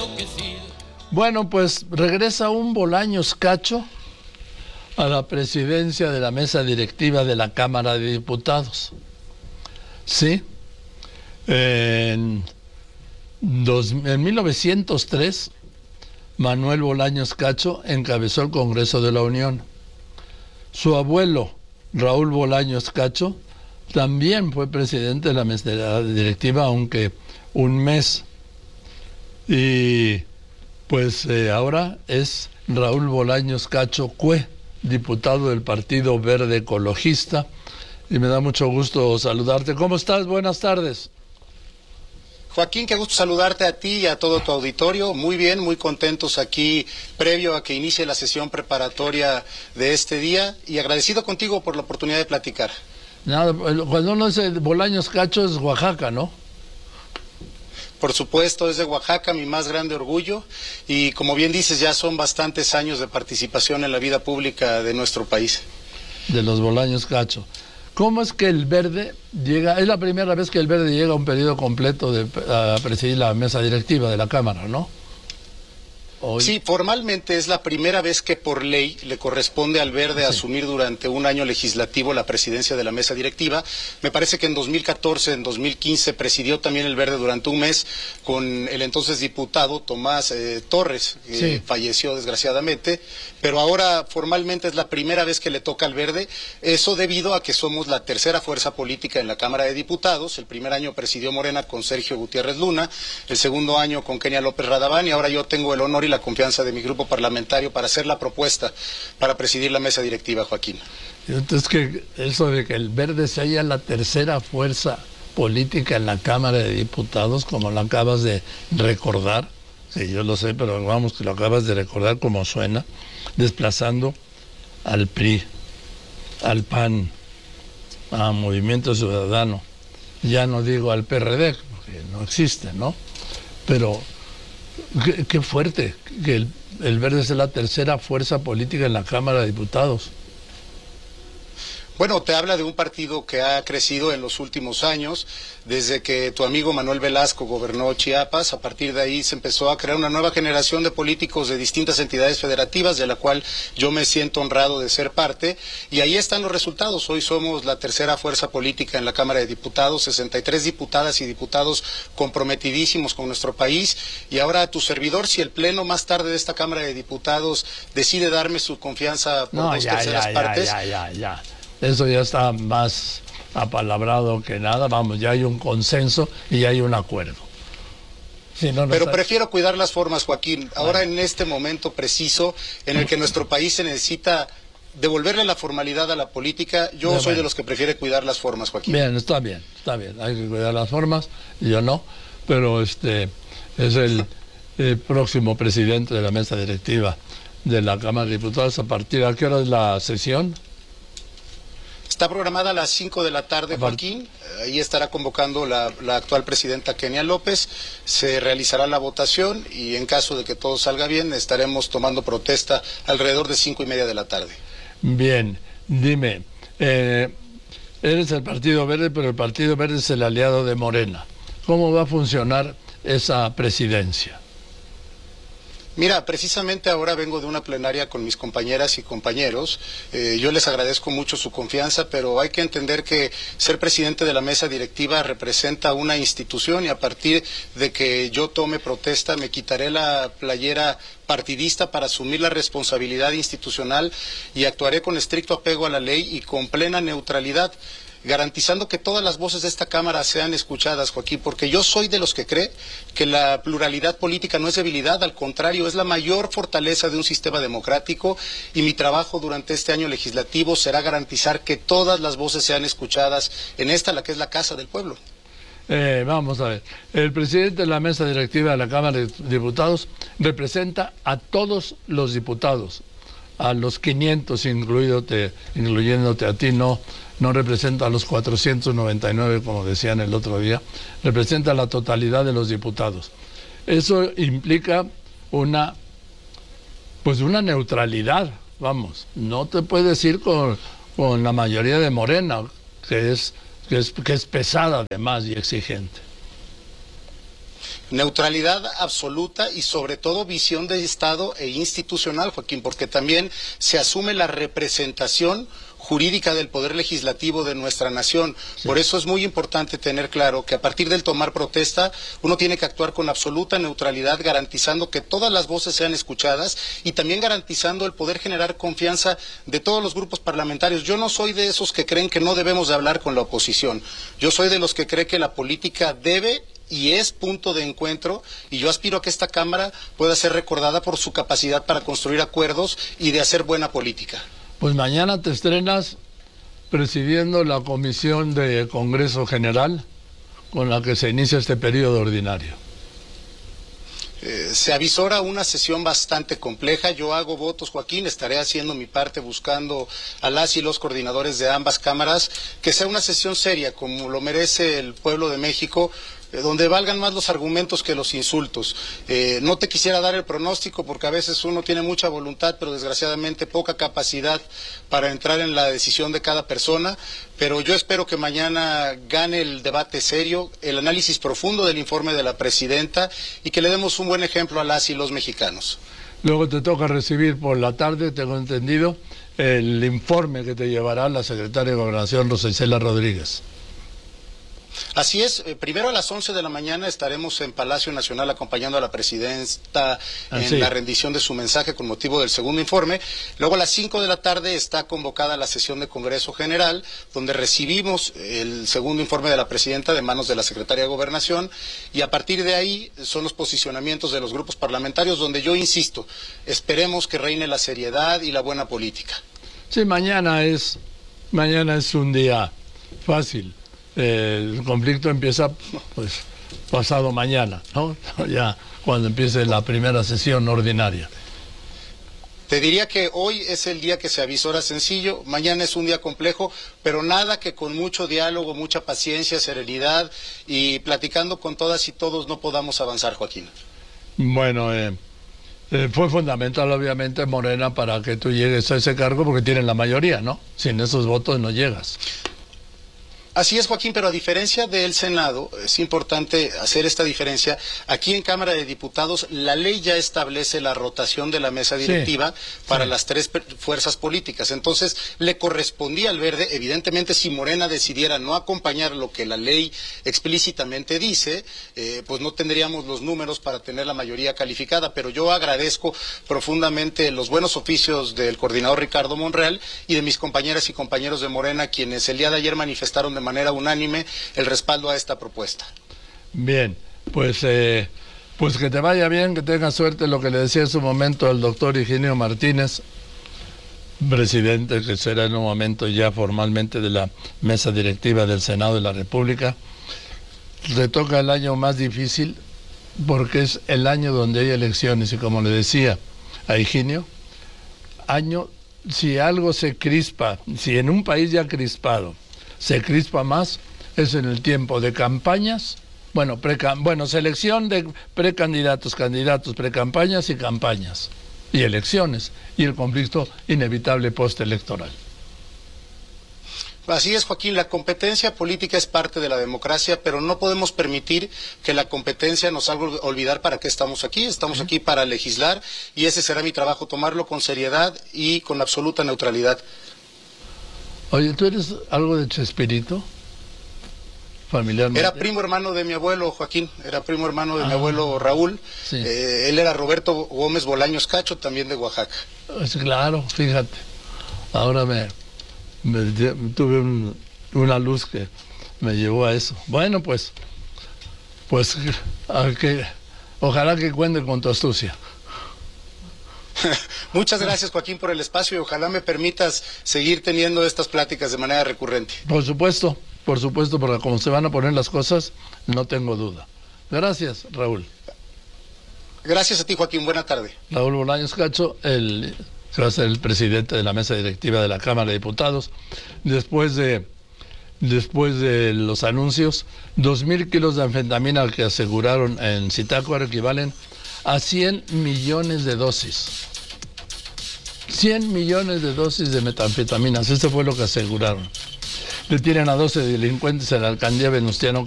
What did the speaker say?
Bueno, pues regresa un Bolaños Cacho a la presidencia de la mesa directiva de la Cámara de Diputados. Sí, en 1903, Manuel Bolaños Cacho encabezó el Congreso de la Unión. Su abuelo, Raúl Bolaños Cacho, también fue presidente de la mesa directiva, aunque un mes. Y pues ahora es Raúl Bolaños Cacho Cue, diputado del Partido Verde Ecologista, y me da mucho gusto saludarte. ¿Cómo estás? Buenas tardes. Joaquín, qué gusto saludarte a ti y a todo tu auditorio. Muy bien, muy contentos aquí previo a que inicie la sesión preparatoria de este día y agradecido contigo por la oportunidad de platicar. Nada, cuando uno dice Bolaños Cacho es Oaxaca, ¿no? Por supuesto, es de Oaxaca, mi más grande orgullo, y como bien dices, ya son bastantes años de participación en la vida pública de nuestro país. De los Bolaños Cacho. ¿Cómo es que el Verde llega? Es la primera vez que el Verde llega a un periodo completo a presidir la mesa directiva de la Cámara, ¿no? Hoy. Sí, formalmente es la primera vez que por ley le corresponde al Verde asumir durante un año legislativo la presidencia de la mesa directiva. Me parece que en 2014, en 2015 presidió también el Verde durante un mes con el entonces diputado Tomás Torres, que falleció desgraciadamente, pero ahora formalmente es la primera vez que le toca al Verde, eso debido a que somos la tercera fuerza política en la Cámara de Diputados. El primer año presidió Morena con Sergio Gutiérrez Luna, el segundo año con Kenia López Radamán, y ahora yo tengo el honor y la confianza de mi grupo parlamentario para hacer la propuesta para presidir la mesa directiva, Joaquín. Entonces, que eso de que el Verde sea la tercera fuerza política en la Cámara de Diputados, como lo acabas de recordar, sí, yo lo sé, pero vamos, que lo acabas de recordar como suena, desplazando al PRI, al PAN, a Movimiento Ciudadano, ya no digo al PRD, porque no existe, ¿no? Pero qué fuerte que el Verde sea la tercera fuerza política en la Cámara de Diputados. Bueno, te habla de un partido que ha crecido en los últimos años, desde que tu amigo Manuel Velasco gobernó Chiapas. A partir de ahí se empezó a crear una nueva generación de políticos de distintas entidades federativas, de la cual yo me siento honrado de ser parte, y ahí están los resultados. Hoy somos la tercera fuerza política en la Cámara de Diputados, 63 diputadas y diputados comprometidísimos con nuestro país, y ahora tu servidor, si el Pleno más tarde de esta Cámara de Diputados decide darme su confianza por dos terceras partes... Eso ya está más apalabrado que nada. Vamos, ya hay un consenso y ya hay un acuerdo. Si no, pero prefiero cuidar las formas, Joaquín. Ahora, en este momento preciso en el que nuestro país se necesita devolverle la formalidad a la política, yo soy de los que prefiere cuidar las formas, Joaquín. Bien, está bien, hay que cuidar las formas, y yo no, pero es el próximo presidente de la mesa directiva de la Cámara de Diputados. ¿A partir de qué hora es la sesión? Está programada a las 5 de la tarde, Joaquín. Ahí estará convocando la actual presidenta Kenia López. Se realizará la votación y en caso de que todo salga bien, estaremos tomando protesta alrededor de 5:30 de la tarde. Bien, dime, eres el Partido Verde, pero el Partido Verde es el aliado de Morena. ¿Cómo va a funcionar esa presidencia? Mira, precisamente ahora vengo de una plenaria con mis compañeras y compañeros. Yo les agradezco mucho su confianza, pero hay que entender que ser presidente de la mesa directiva representa una institución, y a partir de que yo tome protesta me quitaré la playera partidista para asumir la responsabilidad institucional y actuaré con estricto apego a la ley y con plena neutralidad, garantizando que todas las voces de esta Cámara sean escuchadas, Joaquín, porque yo soy de los que cree que la pluralidad política no es debilidad, al contrario, es la mayor fortaleza de un sistema democrático, y mi trabajo durante este año legislativo será garantizar que todas las voces sean escuchadas en esta, la que es la Casa del Pueblo. Vamos a ver, el presidente de la mesa directiva de la Cámara de Diputados representa a todos los diputados, a los 500, incluyéndote a ti, no representa a los 499, como decían el otro día, representa a la totalidad de los diputados. Eso implica una neutralidad, vamos, no te puedes ir con la mayoría de Morena, que es pesada además y exigente. Neutralidad absoluta y sobre todo visión de Estado e institucional, Joaquín, porque también se asume la representación jurídica del Poder Legislativo de nuestra nación. Sí. Por eso es muy importante tener claro que a partir del tomar protesta, uno tiene que actuar con absoluta neutralidad, garantizando que todas las voces sean escuchadas y también garantizando el poder generar confianza de todos los grupos parlamentarios. Yo no soy de esos que creen que no debemos de hablar con la oposición. Yo soy de los que cree que la política debe y es punto de encuentro, y yo aspiro a que esta Cámara pueda ser recordada por su capacidad para construir acuerdos y de hacer buena política. Pues mañana te estrenas presidiendo la Comisión de Congreso General con la que se inicia este periodo ordinario. Se avisora una sesión bastante compleja. Yo hago votos, Joaquín, estaré haciendo mi parte buscando a las y los coordinadores de ambas cámaras, que sea una sesión seria, como lo merece el pueblo de México, donde valgan más los argumentos que los insultos. No te quisiera dar el pronóstico porque a veces uno tiene mucha voluntad, pero desgraciadamente poca capacidad para entrar en la decisión de cada persona, pero yo espero que mañana gane el debate serio, el análisis profundo del informe de la presidenta y que le demos un buen ejemplo a las y los mexicanos. Luego te toca recibir por la tarde, tengo entendido, el informe que te llevará la secretaria de Gobernación, Rosa Isela Rodríguez. Así es, primero a las 11 de la mañana estaremos en Palacio Nacional acompañando a la presidenta en la rendición de su mensaje con motivo del segundo informe. Luego a las 5 de la tarde está convocada la sesión de Congreso General, donde recibimos el segundo informe de la presidenta de manos de la secretaria de Gobernación, y a partir de ahí son los posicionamientos de los grupos parlamentarios, donde yo insisto, esperemos que reine la seriedad y la buena política. Sí, mañana es un día fácil. El conflicto empieza pues pasado mañana, ¿no? Ya cuando empiece la primera sesión ordinaria. Te diría que hoy es el día que se avisora sencillo, mañana es un día complejo, pero nada que con mucho diálogo, mucha paciencia, serenidad y platicando con todas y todos no podamos avanzar, Joaquín. Bueno, fue fundamental obviamente Morena para que tú llegues a ese cargo porque tienen la mayoría, ¿no? Sin esos votos no llegas. Así es, Joaquín, pero a diferencia del Senado, es importante hacer esta diferencia. Aquí en Cámara de Diputados, la ley ya establece la rotación de la mesa directiva para las tres fuerzas políticas. Entonces, le correspondía al Verde, evidentemente, si Morena decidiera no acompañar lo que la ley explícitamente dice, pues no tendríamos los números para tener la mayoría calificada. Pero yo agradezco profundamente los buenos oficios del coordinador Ricardo Monreal y de mis compañeras y compañeros de Morena, quienes el día de ayer manifestaron de manera unánime el respaldo a esta propuesta. Bien, pues que te vaya bien, que tengas suerte, lo que le decía en su momento el doctor Higinio Martínez, presidente que será en un momento ya formalmente de la mesa directiva del Senado de la República. Le toca el año más difícil porque es el año donde hay elecciones y como le decía a Higinio, si algo se crispa, si en un país ya crispado se crispa más, es en el tiempo de campañas, selección de precandidatos, candidatos, precampañas y campañas, y elecciones, y el conflicto inevitable postelectoral. Así es, Joaquín, la competencia política es parte de la democracia, pero no podemos permitir que la competencia nos haga olvidar para qué estamos aquí. Estamos aquí para legislar, y ese será mi trabajo, tomarlo con seriedad y con absoluta neutralidad. Oye, ¿tú eres algo de Chespirito? Familiarmente. Era primo hermano de mi abuelo, Joaquín, era primo hermano de mi abuelo Raúl. Sí. Él era Roberto Gómez Bolaños Cacho, también de Oaxaca. Pues claro, fíjate. Ahora tuve una luz que me llevó a eso. Bueno, pues ojalá que cuente con tu astucia. Muchas gracias, Joaquín, por el espacio y ojalá me permitas seguir teniendo estas pláticas de manera recurrente. Por supuesto, porque como se van a poner las cosas, no tengo duda. Gracias, Raúl. Gracias a ti, Joaquín. Buena tarde. Raúl Bolaños Cacho, que va a ser el presidente de la mesa directiva de la Cámara de Diputados. Después de los anuncios, 2,000 kilos de anfetamina que aseguraron en Zitácuaro equivalen a 100 millones de dosis. 100 millones de dosis de metanfetaminas, esto fue lo que aseguraron. Detienen a 12 delincuentes en la alcaldía Venustiano